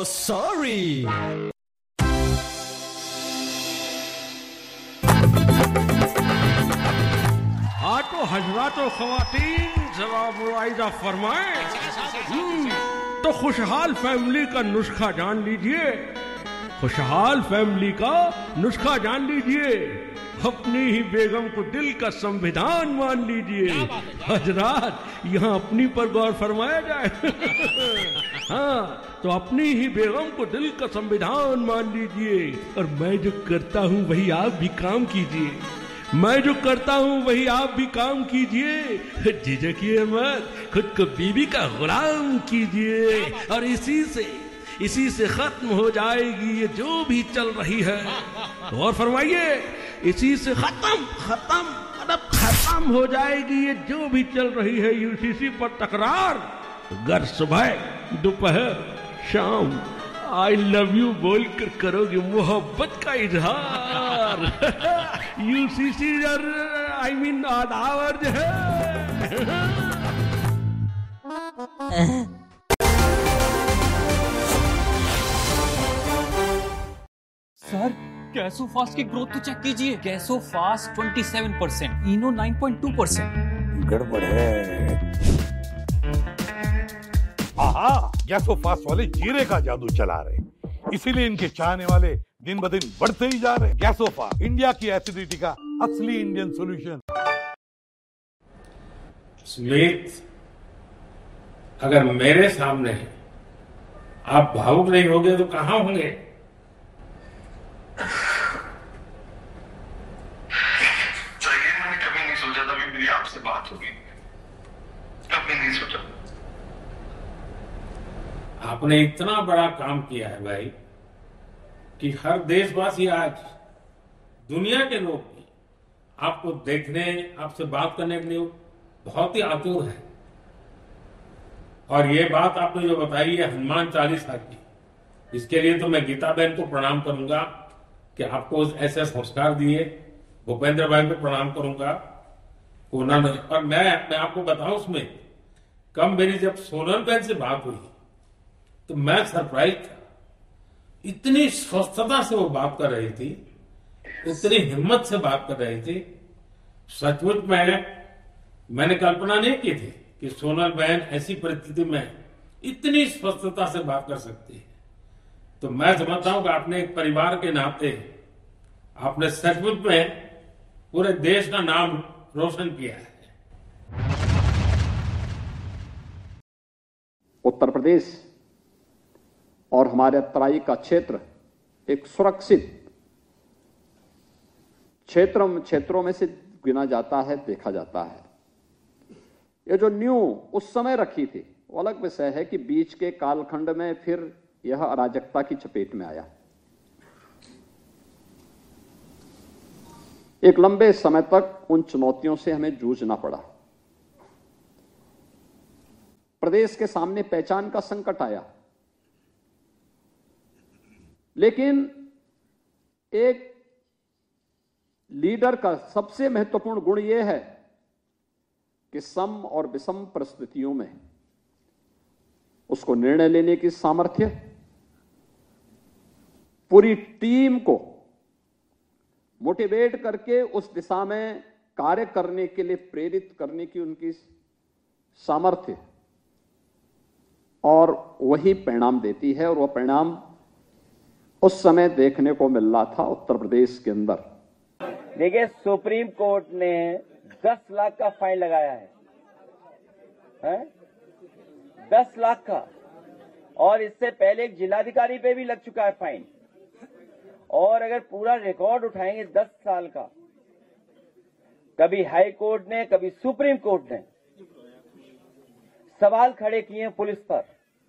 sorry. हाँ तो हजरात और ख़वातीन जरा मुआइजा फरमाएं। तो खुशहाल फैमिली का नुस्खा जान लीजिए, खुशहाल फैमिली का नुस्खा जान लीजिए, अपनी ही बेगम को दिल का संविधान मान लीजिए। हजरात यहाँ अपनी पर गौर फरमाया जाए। हाँ तो अपनी ही बेगम को दिल का संविधान मान लीजिए, और मैं जो करता हूँ वही आप भी काम कीजिए, मैं जो करता हूँ वही आप भी काम कीजिए। झिझकिए मत, खुद को बीवी का गुलाम कीजिए, और इसी से खत्म हो जाएगी ये जो भी चल रही है। और फरमाइए, इसी से खत्म हो जाएगी ये जो भी चल रही है यूसीसी पर तकरार। घर सुबह दोपहर शाम आई लव यू बोलकर करोगे मोहब्बत का इजहार। यूसीसी आई मीन आदावर जो है। सर गैसोफास्ट की ग्रोथ तो चेक कीजिए, गैसोफास्ट 27%, इनो 9.2%। गड़बड़ है। आहा, गैसोफास्ट वाले जीरे का जादू चला रहे, इसीलिए इनके चाहने वाले दिन ब दिन बढ़ते ही जा रहे। गैसोफास्ट, इंडिया की एसिडिटी का असली इंडियन सॉल्यूशन। स्मिथ, अगर मेरे सामने आप भावुक नहीं होंगे तो कहां होंगे? चाहिए, मैंने कभी नहीं सोचा था कि मेरी आपसे बात होगी, कभी नहीं सोचा। आपने इतना बड़ा काम किया है भाई कि हर देशवासी आज, दुनिया के लोग भी आपको देखने, आपसे बात करने के लिए बहुत ही आतुर है। और ये बात आपने जो बताई है हनुमान चालीसा की, इसके लिए तो मैं गीता बहन को प्रणाम करूंगा कि आपको ऐसे संस्कार दिए। भूपेंद्र भाई को प्रणाम करूंगा उन्होंने। और मैं आपको बताऊं, उसमें कम मेरी जब सोनल बहन से बात हुई तो मैं सरप्राइज था। इतनी स्वस्थता से वो बात कर रही थी, इतनी हिम्मत से बात कर रही थी। सचमुच मैंने कल्पना नहीं की थी कि सोनल बहन ऐसी परिस्थिति में इतनी स्वस्थता से बात कर सकती है। तो मैं समझता हूं कि आपने एक परिवार के नाते आपने सचमुच में पूरे देश का नाम रोशन किया है। उत्तर प्रदेश और हमारे तराई का क्षेत्र एक सुरक्षित क्षेत्रों में से गिना जाता है, देखा जाता है। ये जो न्यू उस समय रखी थी वो अलग विषय है कि बीच के कालखंड में फिर यह अराजकता की चपेट में आया। एक लंबे समय तक उन चुनौतियों से हमें जूझना पड़ा। प्रदेश के सामने पहचान का संकट आया, लेकिन एक लीडर का सबसे महत्वपूर्ण गुण यह है कि सम और विषम परिस्थितियों में उसको निर्णय लेने की सामर्थ्य, पूरी टीम को मोटिवेट करके उस दिशा में कार्य करने के लिए प्रेरित करने की उनकी सामर्थ्य, और वही परिणाम देती है। और वह परिणाम उस समय देखने को मिल रहा था उत्तर प्रदेश के अंदर। देखिए, सुप्रीम कोर्ट ने 10 लाख का फाइन लगाया है 10 लाख का, और इससे पहले एक जिलाधिकारी पे भी लग चुका है फाइन। और अगर पूरा रिकॉर्ड उठाएंगे 10 साल का, कभी हाई कोर्ट ने, कभी सुप्रीम कोर्ट ने सवाल खड़े किए हैं पुलिस पर,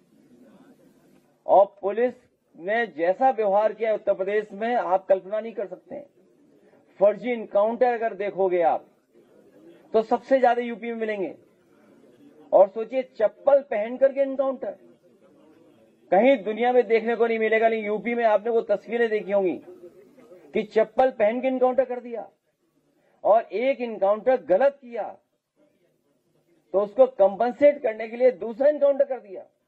और पुलिस ने जैसा व्यवहार किया उत्तर प्रदेश में आप कल्पना नहीं कर सकते हैं। फर्जी इनकाउंटर अगर देखोगे आप तो सबसे ज्यादा यूपी में मिलेंगे। और सोचिए, चप्पल पहन करके इनकाउंटर कहीं दुनिया में देखने को नहीं मिलेगा, लेकिन यूपी में आपने वो तस्वीरें देखी होंगी कि चप्पल पहन के इनकाउंटर कर दिया, और एक इनकाउंटर गलत किया तो उसको कंपनसेट करने के लिए दूसरा इनकाउंटर कर दिया।